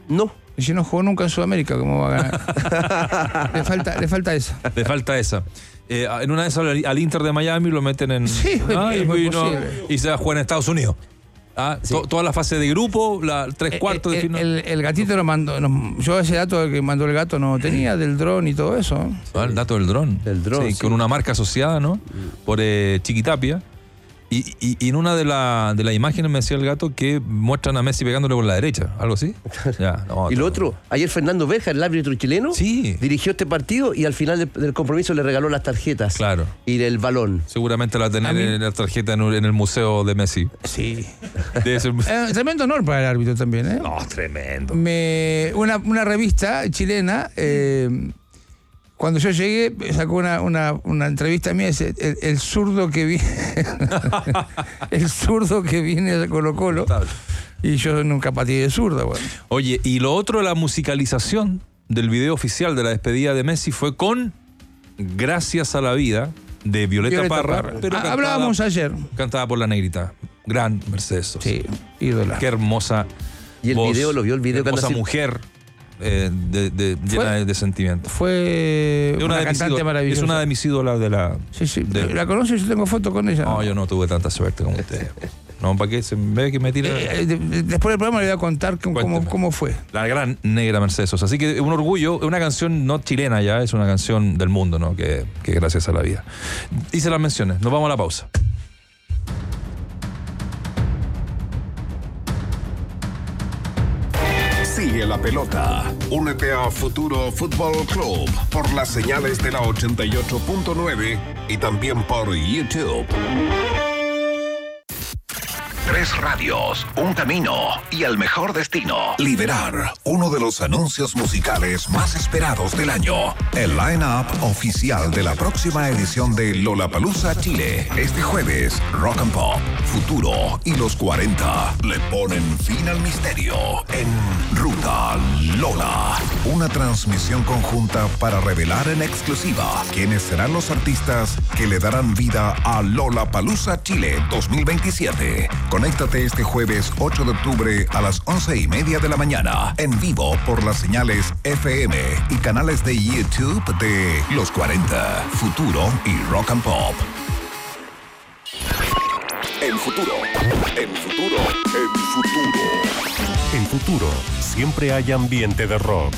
No. Y si no jugó nunca en Sudamérica, ¿cómo va a ganar? le falta esa. Le falta esa. En una de esas al Inter de Miami lo meten en... Sí, y se va a jugar en Estados Unidos. Sí. Toda la fase de grupo, tres cuartos de final. El gatito lo mandó. Yo ese dato que mandó el gato no tenía, del dron y todo eso. El dato del dron. El dron, sí. Con una marca asociada, ¿no? Por Chiquitapia. Y en una de las imágenes me decía el gato que muestran a Messi pegándole por la derecha, algo así. Y lo otro, ayer Fernando Beja, el árbitro chileno, dirigió este partido y al final del compromiso le regaló las tarjetas. Claro. Y el balón. Seguramente la va a tener en la tarjeta en el museo de Messi. Sí. Debe ser... tremendo honor para el árbitro también, ¿eh? No, tremendo. Una revista chilena... cuando yo llegué, sacó una entrevista mía, dice, el zurdo que viene el zurdo que viene de Colo-Colo, y yo nunca patí de zurda. Bueno. Oye, y lo otro, la musicalización del video oficial de la despedida de Messi fue con Gracias a la Vida, de Violeta Parra. Pero hablábamos ayer. Cantada por la negrita. Gran Mercedes Sosa. Sí, ídola. Qué hermosa y el voz, video, lo vio el video. Hermosa mujer. Llena de sentimiento. Fue una cantante maravillosa. Es una de mis ídolas de la... Sí. ¿La conoces? Yo tengo foto con ella. No, yo no tuve tanta suerte como usted. No, ¿para qué? Se ve que me tira... Después del programa le voy a contar cómo fue. La gran negra Mercedes Sosa. Así que un orgullo, una canción no chilena ya, es una canción del mundo, ¿no? Que gracias a la vida. Hice las menciones. Nos vamos a la pausa. Sigue la pelota. Únete a Futuro Fútbol Club por las señales de la 88.9 y también por YouTube. 3 radios, un camino y el mejor destino. Liberar, uno de los anuncios musicales más esperados del año. El line-up oficial de la próxima edición de Lollapalooza Chile. Este jueves, Rock and Pop, Futuro y los 40 le ponen fin al misterio en Ruta Lola. Una transmisión conjunta para revelar en exclusiva quiénes serán los artistas que le darán vida a Lollapalooza Chile 2027. Conéctate este jueves 8 de octubre a las 11:30 de la mañana en vivo por las señales FM y canales de YouTube de Los 40, Futuro y Rock and Pop. El futuro. En Futuro siempre hay ambiente de rock.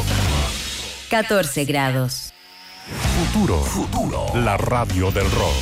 14 grados. Futuro. La radio del rock.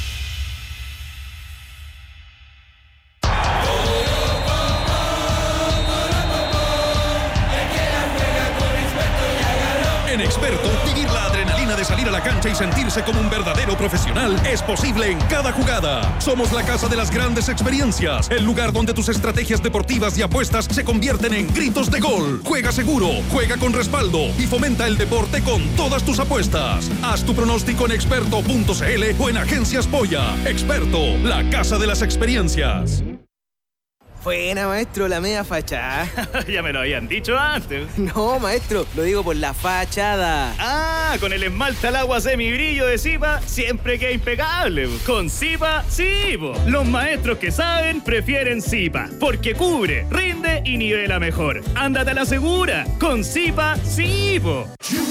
En Experto, vivir la adrenalina de salir a la cancha y sentirse como un verdadero profesional es posible en cada jugada. Somos la casa de las grandes experiencias, el lugar donde tus estrategias deportivas y apuestas se convierten en gritos de gol. Juega seguro, juega con respaldo y fomenta el deporte con todas tus apuestas. Haz tu pronóstico en experto.cl o en Agencias Polla. Experto, la casa de las experiencias. Buena, maestro, la media fachada. Ya me lo habían dicho antes. No, maestro, lo digo por la fachada. Ah, con el esmalte al agua semibrillo de Zipa siempre queda impecable. Con Zipa, sí, po. Los maestros que saben prefieren Zipa, porque cubre, rinde y nivela mejor. Ándate a la segura. Con Zipa, sí, po.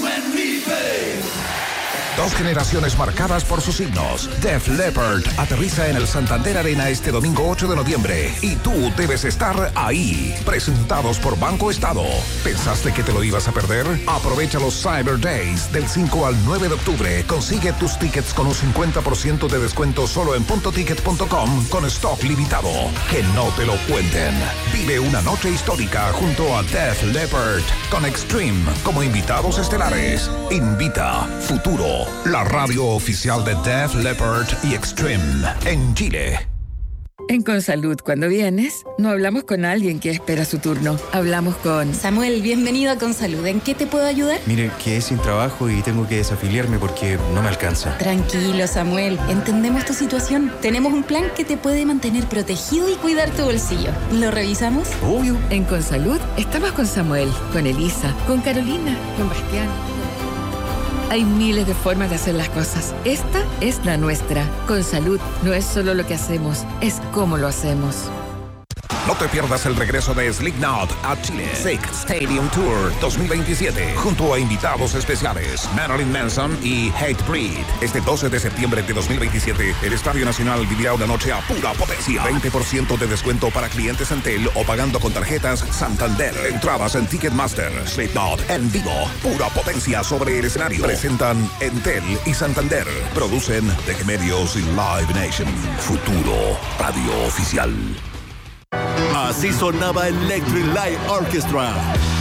2 generaciones marcadas por sus signos. Def Leppard aterriza en el Santander Arena este domingo 8 de noviembre y tú debes estar ahí. Presentados por Banco Estado. ¿Pensaste que te lo ibas a perder? Aprovecha los Cyber Days del 5 al 9 de octubre. Consigue tus tickets con un 50% de descuento solo en puntoticket.com con stock limitado. Que no te lo cuenten. Vive una noche histórica junto a Def Leppard con Extreme como invitados estelares. Invita Futuro, la radio oficial de Def Leppard y Extreme en Chile. En Consalud, cuando vienes, no hablamos con alguien que espera su turno. Hablamos con... Samuel, bienvenido a Consalud. ¿En qué te puedo ayudar? Mire, quedé sin trabajo y tengo que desafiliarme porque no me alcanza. Tranquilo, Samuel. Entendemos tu situación. Tenemos un plan que te puede mantener protegido y cuidar tu bolsillo. ¿Lo revisamos? Obvio. En Consalud, estamos con Samuel, con Elisa, con Carolina, con Bastián. Hay miles de formas de hacer las cosas. Esta es la nuestra. Consalud no es solo lo que hacemos, es cómo lo hacemos. No te pierdas el regreso de Slipknot a Chile. Sick Stadium Tour 2027. Junto a invitados especiales Marilyn Manson y Hatebreed. Este 12 de septiembre de 2027, el Estadio Nacional vivirá una noche a pura potencia. 20% de descuento para clientes Entel o pagando con tarjetas Santander. Entradas en Ticketmaster. Slipknot en vivo. Pura potencia sobre el escenario. Presentan Entel y Santander. Producen Tech Medios y Live Nation. Futuro Radio Oficial. Así sonaba Electric Light Orchestra.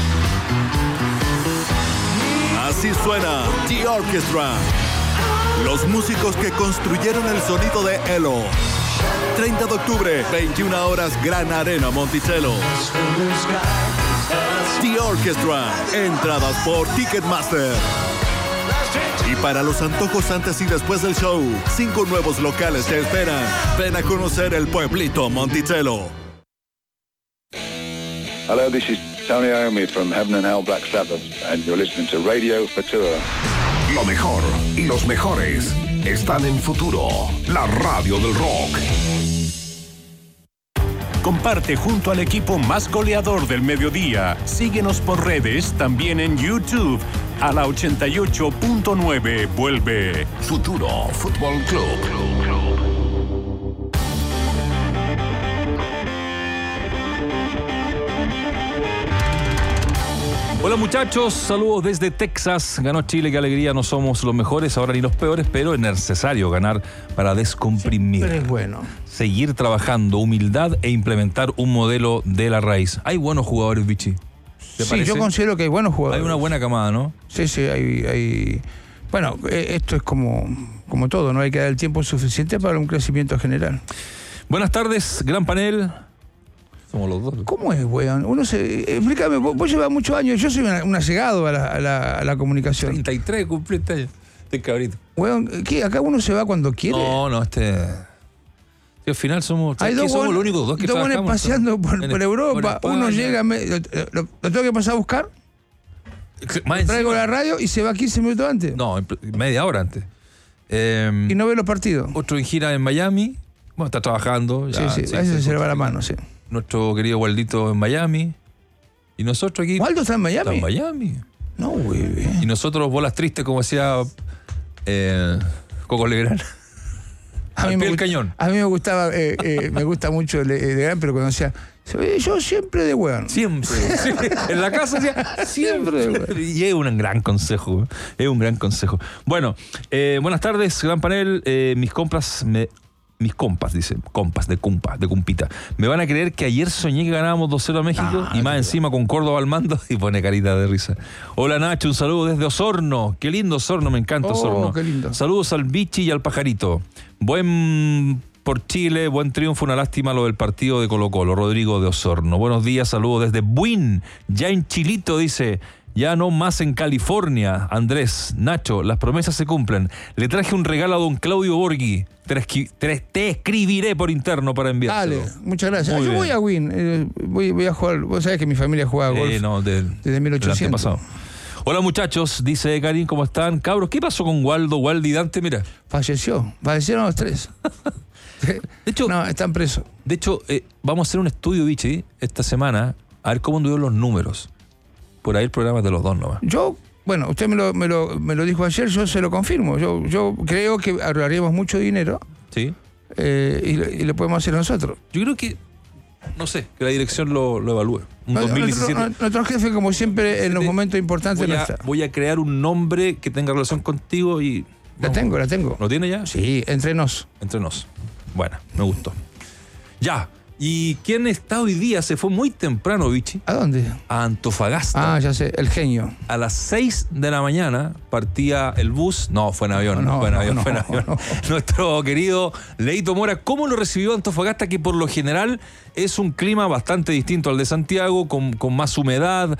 Así suena The Orchestra. Los músicos que construyeron el sonido de Elo. 30 de octubre, 21 horas, Gran Arena Monticello. The Orchestra. Entradas por Ticketmaster. Y para los antojos antes y después del show, 5 nuevos locales te esperan. Ven a conocer el pueblito Monticello. Hello, this is Tony Iommi from Heaven and Hell Black Sabbath, and you're listening to Radio Futura. Lo mejor y los mejores están en Futuro, la radio del rock. Comparte junto al equipo más goleador del mediodía. Síguenos por redes, también en YouTube. A la 88.9 vuelve Futuro Fútbol Club. Hola muchachos, saludos desde Texas. Ganó Chile, qué alegría, no somos los mejores, ahora ni los peores, pero es necesario ganar para descomprimir. Pero es bueno. Seguir trabajando, humildad e implementar un modelo de la raíz. Hay buenos jugadores, Vichy. Sí, parece? Yo considero que hay buenos jugadores. Hay una buena camada, ¿no? Sí, hay... Bueno, esto es como todo, ¿no? Hay que dar el tiempo suficiente para un crecimiento general. Buenas tardes, gran panel. Somos los dos. ¿Cómo es, weón? Explícame, vos llevas muchos años, yo soy un allegado a la comunicación. 33 cumplí este año. Este cabrito. Weón, ¿qué? ¿Acá uno se va cuando quiere? No, al final somos los únicos dos que trabajamos. Paseando por Europa, uno llega, ¿lo tengo que pasar a buscar? Traigo la radio y se va 15 minutos antes. No, media hora antes. Y no ve los partidos. Otro en gira en Miami. Bueno, está trabajando. Ya, sí, a veces se le va la mano, sí. Nuestro querido Waldito en Miami. Y nosotros aquí. ¿Waldo está en Miami? Está en Miami. No, güey. Y nosotros bolas tristes, como decía Coco Legrand. A mí me gustaba, me gusta mucho Legrand, pero cuando decía, yo siempre de weón. Siempre. En la casa decía, siempre de weón. Y es un gran consejo. Bueno, buenas tardes, gran panel. Mis compas, dice, de cumpita. Me van a creer que ayer soñé que ganábamos 2-0 a México y más encima con Córdoba al mando y pone carita de risa. Hola Nacho, un saludo desde Osorno. Qué lindo Osorno, me encanta Osorno. Qué lindo. Saludos al Vichy y al Pajarito. Buen por Chile, buen triunfo, una lástima lo del partido de Colo-Colo. Rodrigo de Osorno. Buenos días, saludos desde Buin, ya en Chilito, dice. Ya no más en California. Andrés, Nacho, las promesas se cumplen. Le traje un regalo a don Claudio Borghi. Te escribiré por interno para enviárselo. Dale, muchas gracias. Yo voy a Win. Voy a jugar. Vos sabés que mi familia juega golf desde 1800. Hola muchachos, dice Karim, ¿cómo están? Cabros, ¿qué pasó con Waldo, Waldi y Dante? Mira. Fallecieron los tres. De hecho, no, están presos. De hecho, vamos a hacer un estudio, Vichy, esta semana, a ver cómo anduvieron los números. Por ahí el programa es de los dos nomás. Bueno, usted me lo dijo ayer, yo se lo confirmo. Yo creo que ahorraríamos mucho dinero. Sí. Y lo podemos hacer nosotros. Yo creo que, no sé, que la dirección lo evalúe. Un 2017. Nuestro jefe, como siempre, en los momentos importantes no está. Voy a crear un nombre que tenga relación contigo y... La tengo. ¿Lo tiene ya? Sí, entre nos. Bueno, me gustó. Ya. ¿Y quién está hoy día? Se fue muy temprano, Vichy. ¿A dónde? A Antofagasta. Ya sé, el genio. A las 6 de la mañana partía el bus. No, fue en avión. Fue en avión. Nuestro querido Leito Mora, ¿cómo lo recibió Antofagasta? Que por lo general es un clima bastante distinto al de Santiago, con más humedad,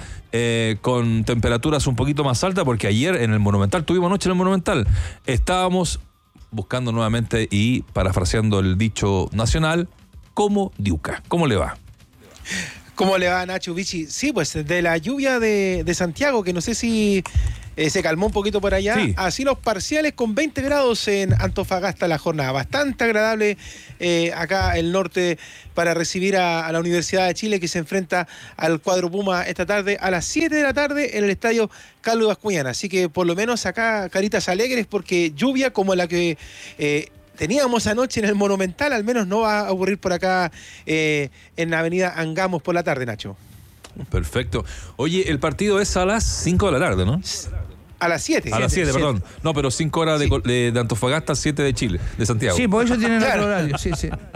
con temperaturas un poquito más altas, porque ayer en el Monumental, tuvimos anoche en el Monumental, estábamos buscando nuevamente y parafraseando el dicho nacional, como Diuca. ¿Cómo le va? ¿Cómo le va, Nacho, Vichy? Sí, pues de la lluvia de Santiago, que no sé si se calmó un poquito por allá. Sí. Así los parciales con 20 grados en Antofagasta la jornada. Bastante agradable acá el norte para recibir a la Universidad de Chile, que se enfrenta al cuadro Puma esta tarde a las 7 de la tarde en el estadio Carlos Bascuñana. Así que por lo menos acá caritas alegres, porque lluvia como la que teníamos anoche en el Monumental al menos no va a ocurrir por acá en la avenida Angamos por la tarde, Nacho. Perfecto. Oye, el partido es a las 5 de la tarde, ¿no? A las 7. A las 7, perdón. No, pero 5 horas de Antofagasta, 7 de Chile, de Santiago. Sí, por eso tienen otro horario, sí.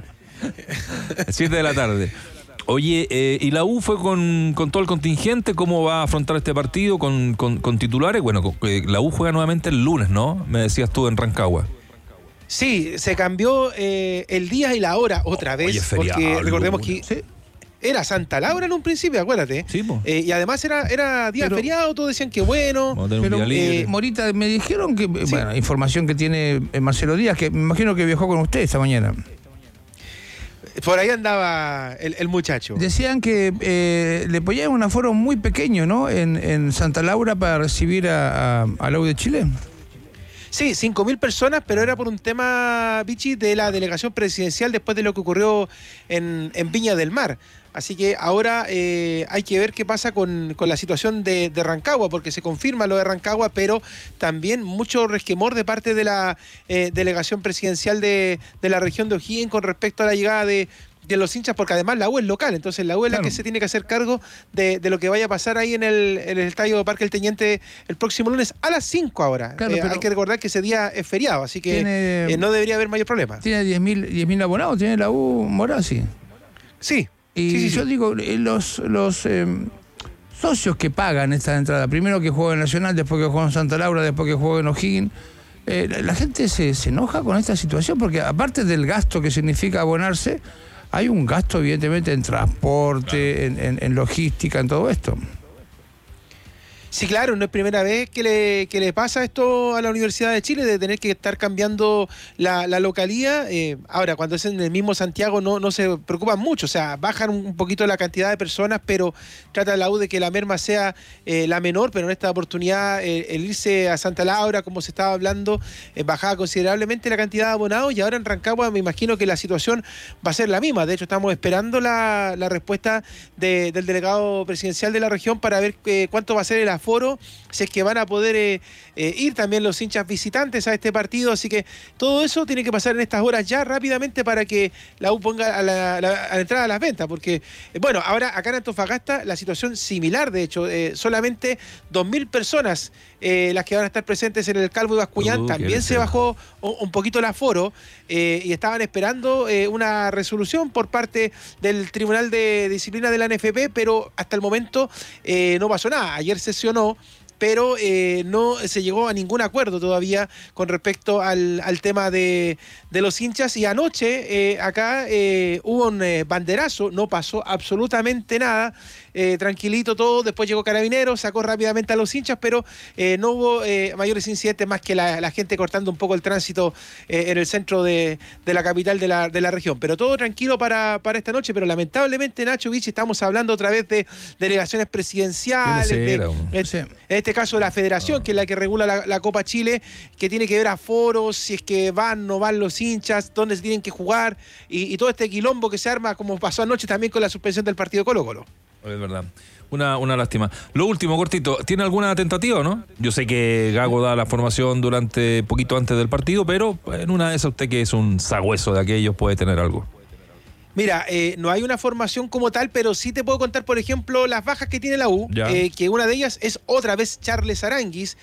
7 de la tarde. Oye, ¿y la U fue con todo el contingente? ¿Cómo va a afrontar este partido con titulares? Bueno, la U juega nuevamente el lunes, ¿no? Me decías tú en Rancagua. Sí, se cambió el día y la hora otra vez. Oye, feriado, porque recordemos que... ¿Sí? Era Santa Laura en un principio, acuérdate. Sí, y además era día feriado, todos decían que bueno. Pero Morita, me dijeron que, bueno, información que tiene Marcelo Díaz, que me imagino que viajó con usted esta mañana. Por ahí andaba el muchacho. Decían que le ponían un aforo muy pequeño, ¿no? En Santa Laura para recibir a la U de Chile. Sí, 5.000 personas, pero era por un tema, Vichy, de la delegación presidencial después de lo que ocurrió en Viña del Mar. Así que ahora hay que ver qué pasa con la situación de Rancagua, porque se confirma lo de Rancagua, pero también mucho resquemor de parte de la delegación presidencial de la región de O'Higgins con respecto a la llegada de los hinchas, porque además la U es local, entonces la U es la que se tiene que hacer cargo de lo que vaya a pasar ahí en el estadio Parque El Teniente el próximo lunes a las 5 ahora. Claro, hay que recordar que ese día es feriado, así que no debería haber mayor problema. Tiene 10.000 abonados, tiene la U Morazzi. Sí. Y yo digo, los socios que pagan esta entrada, primero que juega en Nacional, después que juega en Santa Laura, después que juega en O'Higgins, la gente se enoja con esta situación, porque aparte del gasto que significa abonarse, hay un gasto evidentemente en transporte, en logística, en todo esto. Sí, claro, no es primera vez que le pasa esto a la Universidad de Chile, de tener que estar cambiando la localía. Ahora, cuando es en el mismo Santiago no se preocupan mucho, o sea, bajan un poquito la cantidad de personas, pero trata la U de que la merma sea la menor, pero en esta oportunidad el irse a Santa Laura, como se estaba hablando, bajaba considerablemente la cantidad de abonados, y ahora en Rancagua me imagino que la situación va a ser la misma. De hecho, estamos esperando la respuesta del delegado presidencial de la región para ver cuánto va a ser el aforo, si es que van a poder ir también los hinchas visitantes a este partido, así que todo eso tiene que pasar en estas horas ya rápidamente para que la U ponga a la entrada a las ventas, porque bueno, ahora acá en Antofagasta la situación similar, de hecho, solamente 2.000 personas las que van a estar presentes en el Calvo y Bascuñán, también se bajó un poquito el aforo, y estaban esperando una resolución por parte del Tribunal de Disciplina de la NFP, pero hasta el momento no pasó nada. Ayer sesionó, pero no se llegó a ningún acuerdo todavía con respecto al tema de los hinchas, y anoche acá hubo un banderazo, no pasó absolutamente nada, tranquilito todo, después llegó Carabineros, sacó rápidamente a los hinchas, pero no hubo mayores incidentes más que la gente cortando un poco el tránsito en el centro de la capital de la región, pero todo tranquilo para esta noche. Pero lamentablemente, Nacho, Vichy, estamos hablando otra vez de delegaciones presidenciales, en este caso la federación, que es la que regula la Copa Chile, que tiene que ver aforos, si es que van o no van los hinchas, dónde se tienen que jugar, y todo este quilombo que se arma, como pasó anoche también con la suspensión del partido Colo-Colo. Es verdad. Una lástima. Lo último, cortito, ¿tiene alguna tentativa, no? Yo sé que Gago da la formación poquito antes del partido, pero en una de esas, usted que es un sagüeso de aquellos puede tener algo. Mira, no hay una formación como tal, pero sí te puedo contar, por ejemplo, las bajas que tiene la U, que una de ellas es otra vez Charles Aranguis,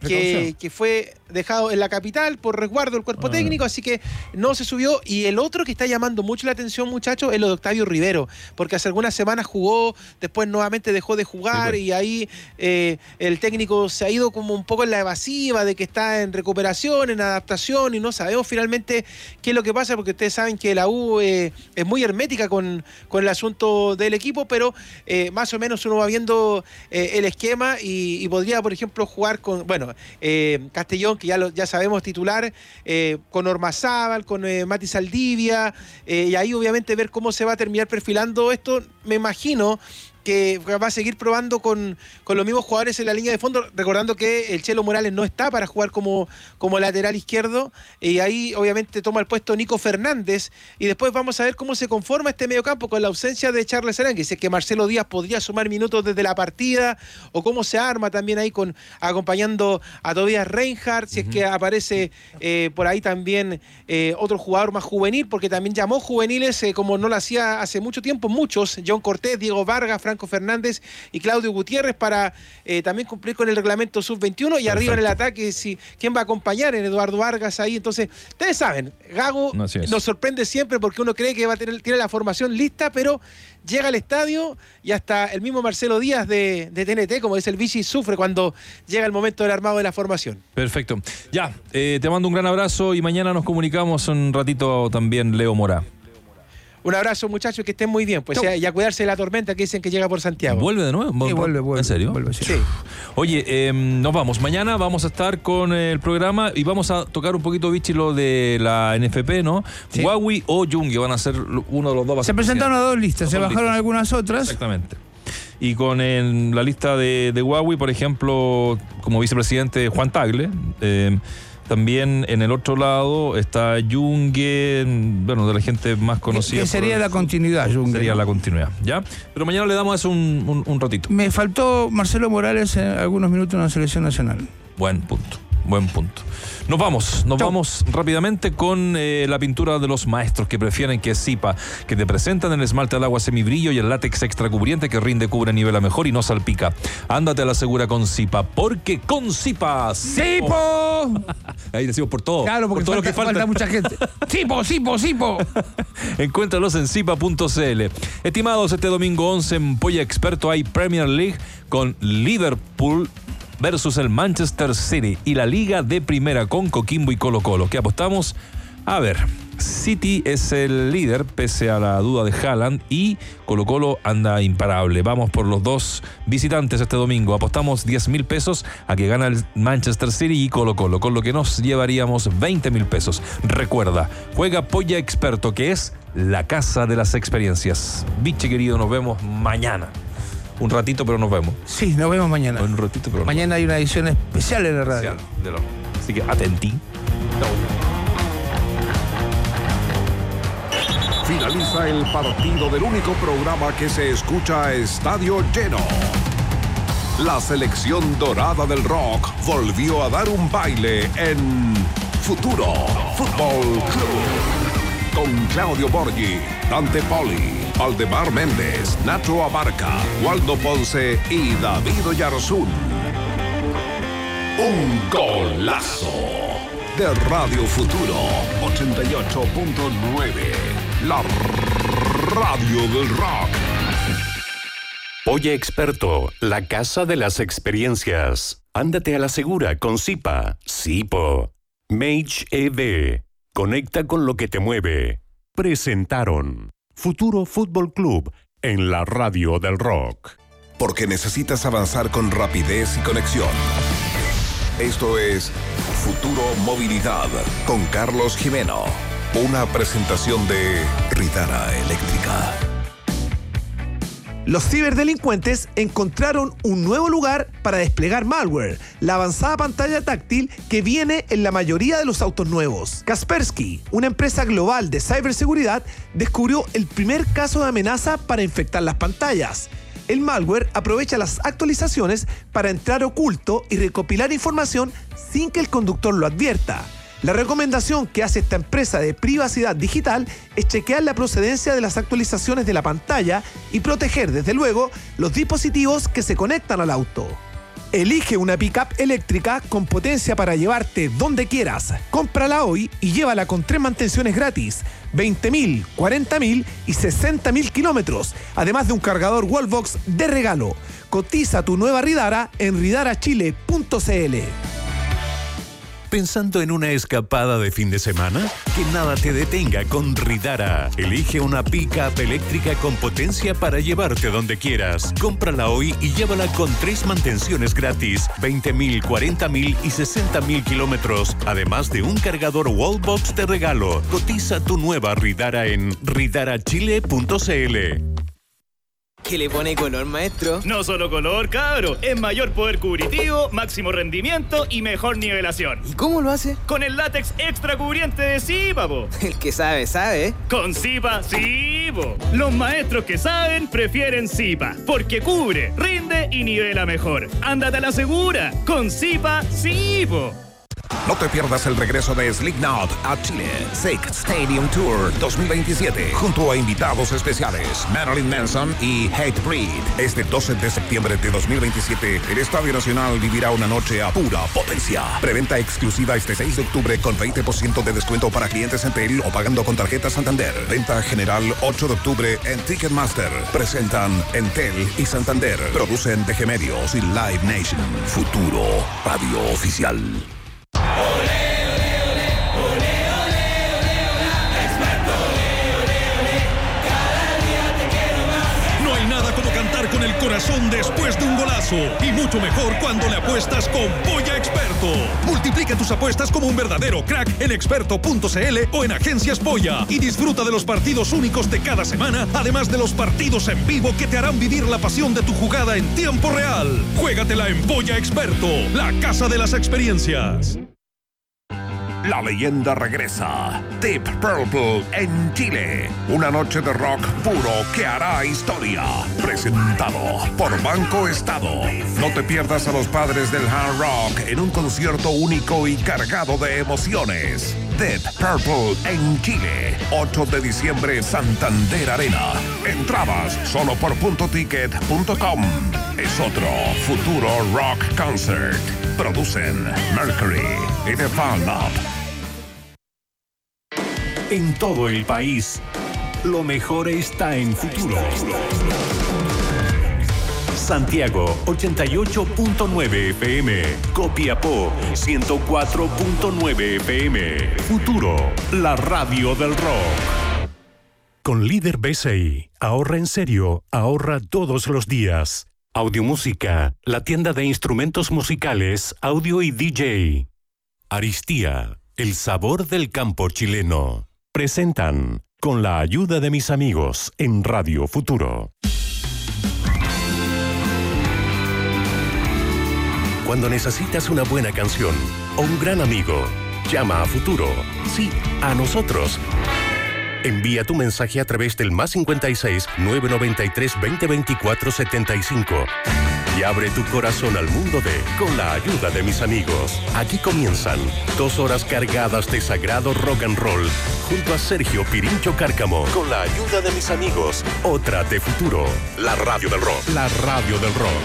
que fue dejado en la capital por resguardo del cuerpo técnico, así que no se subió. Y el otro que está llamando mucho la atención, muchachos, es lo de Octavio Rivero, porque hace algunas semanas jugó, después nuevamente dejó de jugar, y ahí el técnico se ha ido como un poco en la evasiva de que está en recuperación, en adaptación, y no sabemos finalmente qué es lo que pasa, porque ustedes saben que la U es muy hermética con el asunto del equipo, pero más o menos uno va viendo el esquema, y podría, por ejemplo, jugar con, Castellón, que ya sabemos titular, con Ormazábal, con Mati Saldivia, y ahí obviamente ver cómo se va a terminar perfilando esto. Me imagino que va a seguir probando con los mismos jugadores en la línea de fondo, recordando que el Chelo Morales no está para jugar como lateral izquierdo, y ahí obviamente toma el puesto Nico Fernández, y después vamos a ver cómo se conforma este mediocampo con la ausencia de Charles Arangui, si es que Marcelo Díaz podría sumar minutos desde la partida, o cómo se arma también ahí acompañando a Tobias Reinhardt, si es que aparece por ahí también otro jugador más juvenil, porque también llamó juveniles como no lo hacía hace mucho tiempo, muchos, John Cortés, Diego Vargas, Franco Fernández y Claudio Gutiérrez, para también cumplir con el reglamento sub-21, y arriba en el ataque, ¿quién va a acompañar? En Eduardo Vargas ahí. Entonces, ustedes saben, Gago nos sorprende siempre porque uno cree que tiene la formación lista, pero llega al estadio y hasta el mismo Marcelo Díaz de TNT, como dice el Vichy, sufre cuando llega el momento del armado de la formación. Perfecto. Ya, te mando un gran abrazo y mañana nos comunicamos un ratito también, Leo Mora. Un abrazo, muchachos, que estén muy bien. Pues y a cuidarse de la tormenta que dicen que llega por Santiago. ¿Vuelve de nuevo? Sí, vuelve. ¿En serio? Vuelve, sí. Oye, nos vamos. Mañana vamos a estar con el programa y vamos a tocar un poquito, Vichy, lo de la NFP, ¿no? Sí. Huawei o Yungue van a ser uno de los dos. Se presentaron 2 listas, se bajaron algunas otras. Exactamente. Y con la lista de Huawei, por ejemplo, como vicepresidente Juan Tagle, también en el otro lado está Yungue, bueno, de la gente más conocida. Que sería la continuidad, Yungue. Sería la continuidad, ¿ya? Pero mañana le damos eso un ratito. Me faltó Marcelo Morales en algunos minutos en la selección nacional. Buen punto. Nos vamos rápidamente con la pintura de los maestros que prefieren que es Zipa, que te presentan el esmalte al agua semibrillo y el látex extra cubriente que rinde, cubre, nivela mejor y no salpica. Ándate a la segura con Zipa, porque con Zipa ¡Zipo! Ahí decimos por todo. Claro, porque por todo falta mucha gente. ¡Zipo! Encuéntralos en zipa.cl. Estimados, este domingo 11 en Polla Experto hay Premier League con Liverpool versus el Manchester City y la Liga de Primera con Coquimbo y Colo-Colo. ¿Qué apostamos? A ver, City es el líder pese a la duda de Haaland y Colo-Colo anda imparable. Vamos por los dos visitantes este domingo. Apostamos 10.000 pesos a que gana el Manchester City y Colo-Colo, con lo que nos llevaríamos 20.000 pesos. Recuerda, juega Polla Experto, que es la casa de las experiencias. Biche querido, nos vemos mañana. Un ratito, pero nos vemos. Sí, nos vemos mañana. Un ratito, pero mañana hay una edición especial en la radio. Así que atentí. Finaliza el partido del único programa que se escucha a estadio lleno. La selección dorada del rock volvió a dar un baile en Futuro Fútbol Club. Con Claudio Borghi, Dante Poli, Aldemar Méndez, Nacho Abarca, Waldo Ponce y David Oyarzún. Un golazo de Radio Futuro 88.9, la radio del rock. Polla Experto, la casa de las experiencias. Ándate a la segura con Zipa. Zipo. Mage EV. Conecta con lo que te mueve. Presentaron Futuro Fútbol Club en la radio del rock. Porque necesitas avanzar con rapidez y conexión. Esto es Futuro Movilidad con Carlos Jimeno. Una presentación de Ridara Eléctrica. Los ciberdelincuentes encontraron un nuevo lugar para desplegar malware, la avanzada pantalla táctil que viene en la mayoría de los autos nuevos. Kaspersky, una empresa global de ciberseguridad, descubrió el primer caso de amenaza para infectar las pantallas. El malware aprovecha las actualizaciones para entrar oculto y recopilar información sin que el conductor lo advierta. La recomendación que hace esta empresa de privacidad digital es chequear la procedencia de las actualizaciones de la pantalla y proteger, desde luego, los dispositivos que se conectan al auto. Elige una pick-up eléctrica con potencia para llevarte donde quieras. Cómprala hoy y llévala con 3 mantenciones gratis, 20.000, 40.000 y 60.000 kilómetros, además de un cargador Wallbox de regalo. Cotiza tu nueva Ridara en ridarachile.cl. ¿Pensando en una escapada de fin de semana? Que nada te detenga con Ridara. Elige una pick-up eléctrica con potencia para llevarte donde quieras. Cómprala hoy y llévala con 3 mantenciones gratis, 20.000, 40.000 y 60.000 kilómetros, además de un cargador Wallbox de regalo. Cotiza tu nueva Ridara en ridarachile.cl. que le pone color, maestro. No solo color, cabro. Es mayor poder cubritivo, máximo rendimiento y mejor nivelación. ¿Y cómo lo hace? Con el látex extra cubriente de Zipa, po. El que sabe, sabe. Con Zipa, sí, po. Los maestros que saben prefieren Zipa, porque cubre, rinde y nivela mejor. Ándate a la segura. Con Zipa, sí, po. No te pierdas el regreso de Slipknot a Chile. Sick Stadium Tour 2027. Junto a invitados especiales Marilyn Manson y Hatebreed. Este 12 de septiembre de 2027, el Estadio Nacional vivirá una noche a pura potencia. Preventa exclusiva este 6 de octubre con 20% de descuento para clientes Entel o pagando con tarjeta Santander. Venta general 8 de octubre en Ticketmaster. Presentan Entel y Santander. Producen DG Medios y Live Nation. Futuro Radio Oficial. No hay nada como cantar con el corazón después de un golazo. Y mucho mejor cuando le apuestas con Polla Experto. Multiplica tus apuestas como un verdadero crack en experto.cl o en Agencias Polla. Y disfruta de los partidos únicos de cada semana, además de los partidos en vivo que te harán vivir la pasión de tu jugada en tiempo real. Juégatela en Polla Experto, la casa de las experiencias. La leyenda regresa. Deep Purple en Chile. Una noche de rock puro que hará historia. Presentado por Banco Estado. No te pierdas a los padres del hard rock en un concierto único y cargado de emociones. Deep Purple en Chile. 8 de diciembre, Santander Arena. Entradas solo por puntoticket.com. Es otro futuro rock concert. Producen Mercury y The Fan Lab. En todo el país, lo mejor está en Futuro. Santiago 88.9 FM, Copiapó 104.9 FM. Futuro, la radio del rock. Con Líder BCI, ahorra en serio, ahorra todos los días. Audiomúsica, la tienda de instrumentos musicales, audio y DJ. Aristía, el sabor del campo chileno. Presentan, con la ayuda de mis amigos, en Radio Futuro. Cuando necesitas una buena canción o un gran amigo, llama a Futuro. Sí, a nosotros. Envía tu mensaje a través del +56 993 2024 75 y abre tu corazón al mundo de Con la ayuda de mis amigos. Aquí comienzan 2 horas cargadas de sagrado rock and roll junto a Sergio Pirincho Cárcamo. Con la ayuda de mis amigos, otra de Futuro, la radio del rock. La radio del rock.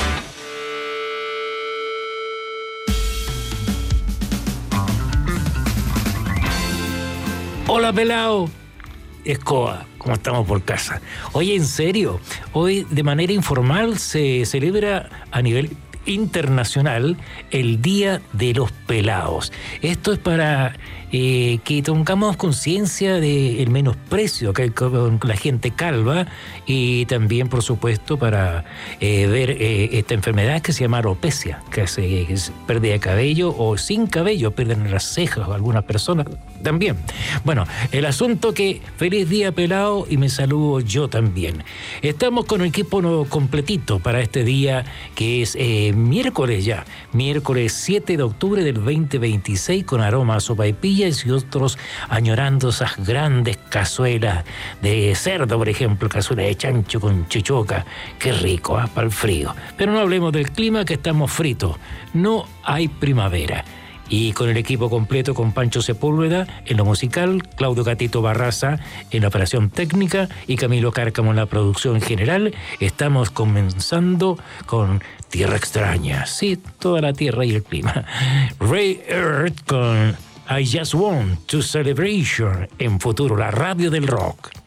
Hola, pelao. Escoba, ¿cómo estamos por casa? Oye, en serio, hoy de manera informal se celebra a nivel internacional el Día de los Pelados. Esto es para que tengamos conciencia del menosprecio que hay con la gente calva y también, por supuesto, para ver esta enfermedad que se llama alopecia, que es pérdida de cabello o sin cabello, pierden las cejas o algunas personas también. Bueno, el asunto que feliz día pelado y me saludo yo también. Estamos con el equipo completito para este día que es miércoles 7 de octubre del 2026 con aroma a sopaipillas y otros añorando esas grandes cazuelas de cerdo, por ejemplo, cazuela de chancho con chichoca. Qué rico, para el frío. Pero no hablemos del clima que estamos fritos. No hay primavera. Y con el equipo completo, con Pancho Sepúlveda en lo musical, Claudio Catito Barraza en la operación técnica y Camilo Cárcamo en la producción general, estamos comenzando con Tierra Extraña. Sí, toda la tierra y el clima. Ray Earth con I Just Want to Celebration en Futuro, la radio del rock.